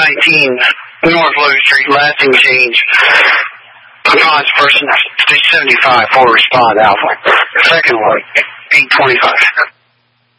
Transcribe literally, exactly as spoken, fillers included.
nineteen North Logan Street, lasting change. Response person, six seventy-five for respond alpha. Second one, eight twenty-five.